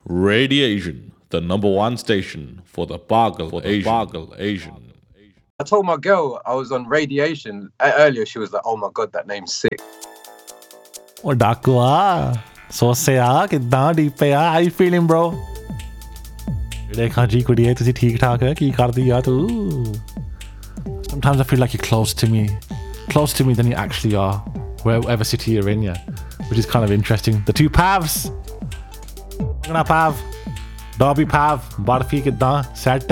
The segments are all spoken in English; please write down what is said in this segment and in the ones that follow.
Radiation, the #1 station for the Bargle Asian. I told my girl I was on Radiation earlier. She was like, "Oh my god, that name's sick." Oh, Dakua. So say, ਕਿੱਦਾਂ deep ਆ? How you feeling, bro? ਦੇਖਾਂ ਜੀ ਕੁੜੀਏ ਤੁਸੀਂ ਠੀਕ ਠਾਕ ਹੈ ਕੀ ਕਰਦੀ ਆ ਤੂੰ? Sometimes I feel like you're closer to me than you actually are, wherever city you're in, yeah, which is kind of interesting. The two Pavs. Gonna Pav, Dobby Pav, Barfi ਕਿੱਦਾਂ set?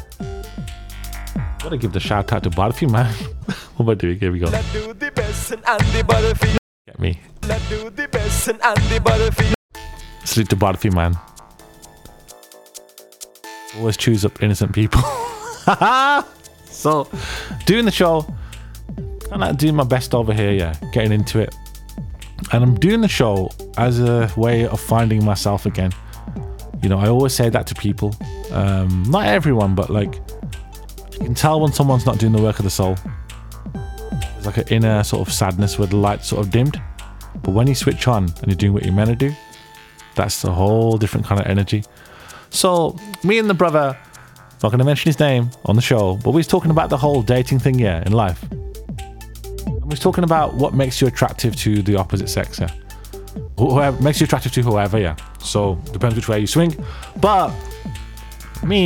Gotta give the shout out to Barfi, man. What am I doing? Here we go. Let's do the best and Andy Barfi. Get me. Let's do the best and Andy Barfi. Salute to Barfi, man. Always choose up innocent people. So, doing the show, I'm like doing my best over here, yeah, getting into it. And I'm doing the show as a way of finding myself again. You know, I always say that to people. Not everyone, but like, you can tell when someone's not doing the work of the soul. There's like an inner sort of sadness where the light sort of dimmed. But when you switch on and you're doing what you're meant to do, that's a whole different kind of energy. So, me and the brother, I'm not going to mention his name on the show, but we was talking about the whole dating thing, yeah, in life. And we was talking about what makes you attractive to the opposite sex, yeah. Whoever makes you attractive to whoever, yeah. So, depends which way you swing. But, me,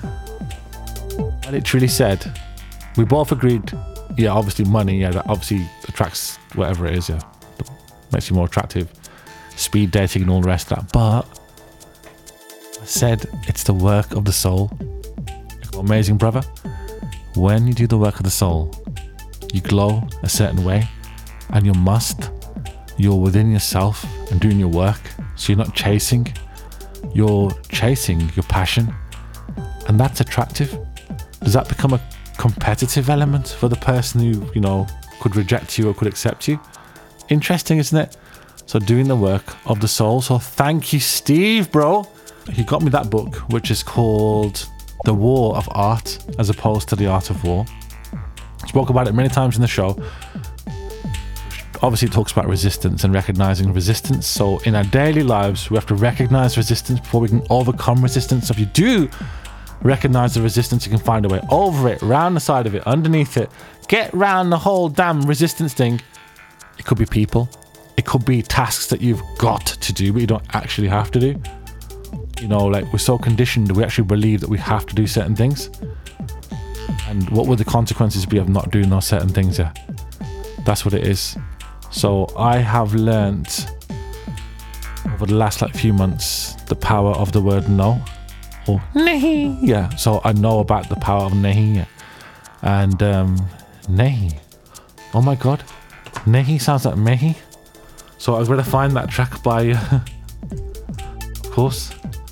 I literally said, we both agreed, yeah, obviously money, yeah, that obviously attracts whatever it is, yeah. Makes you more attractive. Speed dating and all the rest of that. But, I said it's the work of the soul. Amazing brother, when you do the work of the soul, you glow a certain way, and you're within yourself and doing your work, so you're not chasing, you're chasing your passion, and that's attractive. Does that become a competitive element for the person who, you know, could reject you or could accept you? Interesting, isn't it? So doing the work of the soul. So thank you, Steve, bro. He got me that book, which is called The War of Art, as opposed to The Art of War. Spoke about it many times in the show. Obviously, it talks about resistance and recognizing resistance. So in our daily lives, we have to recognize resistance before we can overcome resistance. So if you do recognize the resistance, you can find a way over it, round the side of it, underneath it, get round the whole damn resistance thing. It could be people. It could be tasks that you've got to do, but you don't actually have to do. You know, like, we're so conditioned, we actually believe that we have to do certain things. And what would the consequences be of not doing those certain things? Yeah, that's what it is. So I have learnt over the last few months the power of the word no, or nahi. Yeah, so I know about the power of nahi. Yeah. And nahi. Oh my god, nahi sounds like mehi. So I was going to find that track by, of course,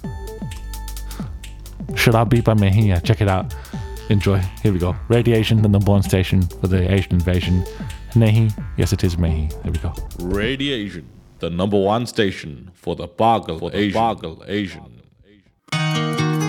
Should I Be by Mehi. Yeah, check it out. Enjoy. Here we go. Radiation, the #1 station for the Asian invasion. Nahi. Yes, it is Mehi. There we go. Radiation, the #1 station for the Bargle Asian.